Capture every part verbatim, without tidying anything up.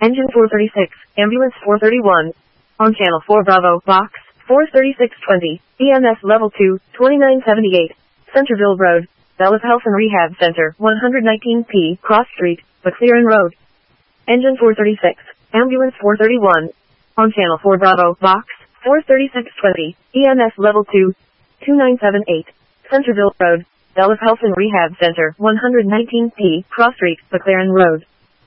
Engine four thirty-six, Ambulance four thirty-one. On Channel four Bravo, Box four thirty-six twenty, E M S Level two, twenty-nine seventy-eight, Centerville Road, Bellas Health and Rehab Center, one nineteen P, Cross Street, McLaren Road. Engine four thirty-six, Ambulance four thirty-one. On Channel four Bravo, Box four thirty-six twenty, E M S Level two, twenty-nine seventy-eight, Centerville Road, Bellas Health and Rehab Center, one nineteen P, Cross Street, McLaren Road.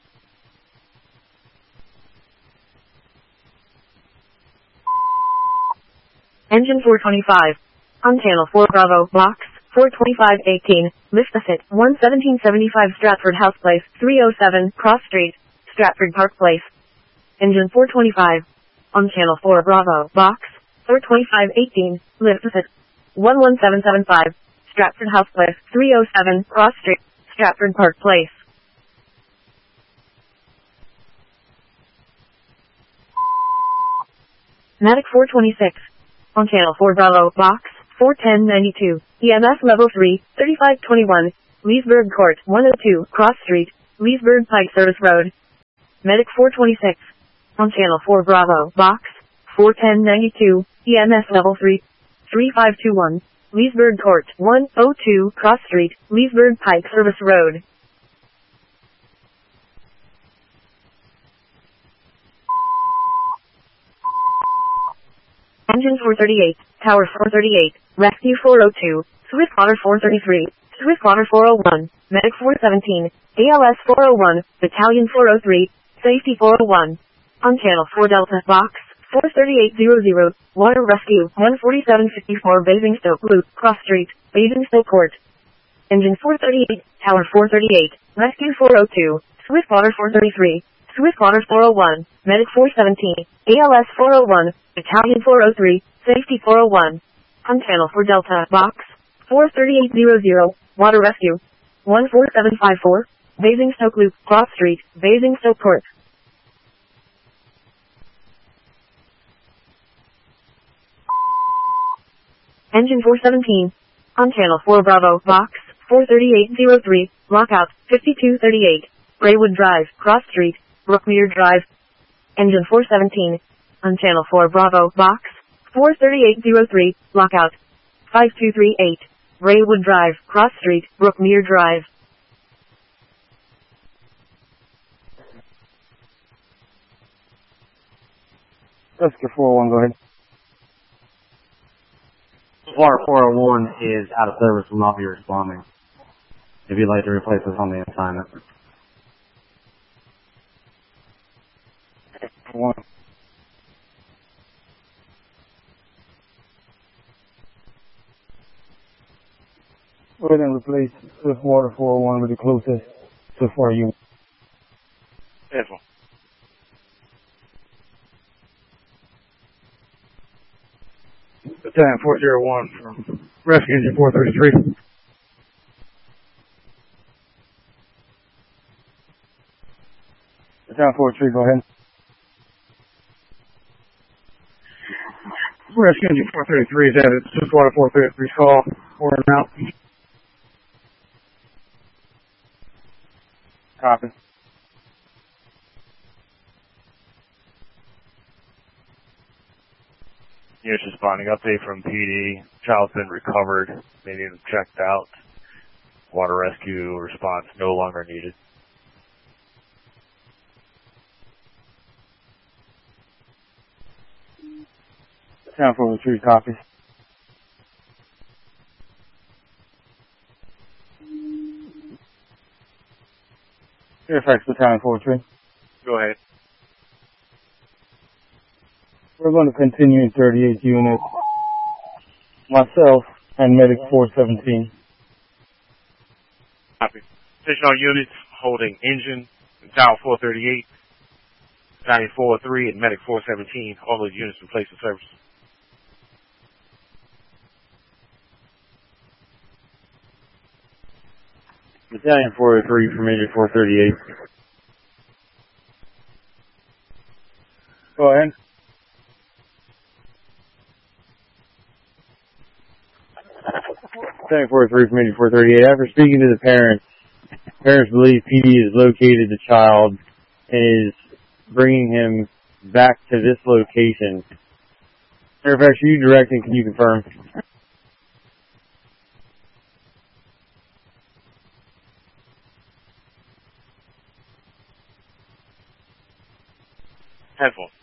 Engine four twenty-five. On Channel four Bravo, Box four twenty-five eighteen, Liftafit, one seventeen seventy-five Stratford House Place, three oh seven, Cross Street, Stratford Park Place. Engine four twenty-five. On Channel four Bravo, Box four twenty-five eighteen, Liftafit, one one seven seven five, Stratford House Place, three oh seven, Cross Street, Stratford Park Place. Medic four twenty-six. On Channel four Bravo, Box four ten ninety-two, E M S Level three, thirty-five twenty-one, Leesburg Court, one oh two, Cross Street, Leesburg Pike Service Road. Medic four twenty-six. On Channel four Bravo, Box four ten ninety-two, E M S Level three, thirty-five twenty-one, Leesburg Court, one oh two, Cross Street, Leesburg Pike Service Road. Engine four thirty-eight, Tower four thirty-eight, Rescue four oh two, Swiftwater four thirty-three, Swiftwater four oh one, Medic four seventeen, A L S four oh one, Battalion four oh three, Safety four oh one. On Channel four Delta, Box four thirty-eight hundred, Water Rescue one forty-seven fifty-four, Basingstoke Loop, Cross Street, Basingstoke Court. Engine four thirty-eight, Tower four thirty-eight, Rescue four oh two, Swiftwater four thirty-three, Swiftwater four oh one, Medic four seventeen, A L S four oh one, Battalion four oh three, Safety four oh one. On Channel four Delta, Box four thirty-eight hundred, Water Rescue one four seven five four, Basingstoke Loop, Cross Street, Basingstoke Court. Engine four seventeen. On Channel four Bravo, Box four thirty-eight hundred three, Lockout fifty-two thirty-eight, Braywood Drive, Cross Street, Brookmere Drive. Engine four seventeen. On Channel four Bravo, Box four thirty-eight hundred three, Lockout five two three eight, Braywood Drive, Cross Street, Brookmere Drive. Rescue four oh one, go ahead. Water four oh one is out of service, will not be responding. If you'd like to replace us on the assignment. One. Go ahead and replace Swiftwater four oh one with the closest Swiftwater unit. Careful. Battalion four oh one from Rescue Engine four thirty-three. Battalion four oh three, go ahead. Rescue Engine four thirty-three is added. Swiftwater four thirty-three call. Over and out. Copy. Units responding. Update from P D. Child's been recovered. They need him checked out. Water rescue response no longer needed. Battalion four oh three copies. Fairfax Battalion four oh three. Go ahead. We're going to continue in thirty-eighth unit. Myself and Medic four seventeen. Copy. Position on units holding engine, Tower four thirty-eight, Battalion four oh three, and Medic four seventeen. All those units in place of service. Battalion four oh three from Engine four thirty-eight. Go ahead. Battalion four oh three from Engine four thirty-eight. After speaking to the parents, parents believe P D has located the child and is bringing him back to this location. Fairfax, are you directing? Can you confirm? Headphone.